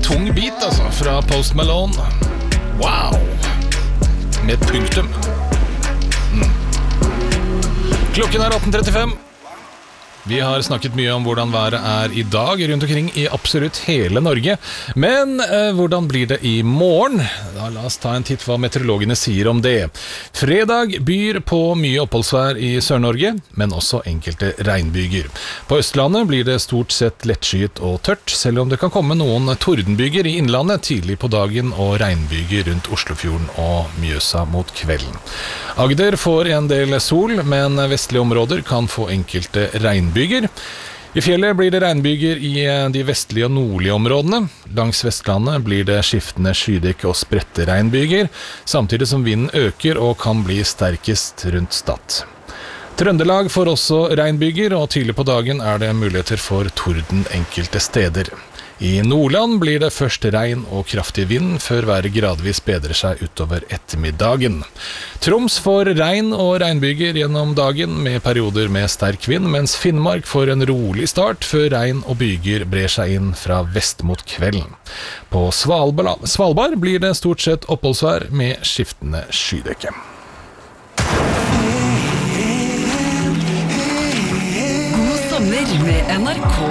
tung bit altså, fra Post Malone. Wow! Med et punktum. Klokken 18:35. Vi har snakket mye om hvordan været I dag rundt omkring I absolutt hele Norge. Men hvordan blir det I morgen? Da la oss ta en titt hva meteorologene sier om det. Fredag byr på mye oppholdsvær I Sør-Norge, men også enkelte regnbyger. På Østlandet blir det stort sett lettskyet og tørt, selv om det kan komme noen tordenbyger I innlandet tidlig på dagen og regnbyger rundt Oslofjorden og Mjøsa mot kvelden. Agder får en del sol, men vestlige områder kan få enkelte regnbyger. I fjellet blir det regnbyger I de vestlige og nordlige områdene. Langs Vestlandet blir det skiftende skydekke og spredte regnbyger, samtidig som vinden øker og kan bli sterkest rundt Stad. Trøndelag får også regnbyger, og tidlig på dagen det muligheter for torden enkelte steder. I Nordland blir det først regn og kraftig vind, før været gradvis bedrer seg utover ettermiddagen. Troms får regn og regnbyger gjennom dagen, med perioder med sterk vind, mens Finnmark får en rolig start, før regn og byger brer seg inn fra vest mot kvelden. På Svalbard blir det stort sett oppholdsvær med skiftende skydekke. God sommer med NRK.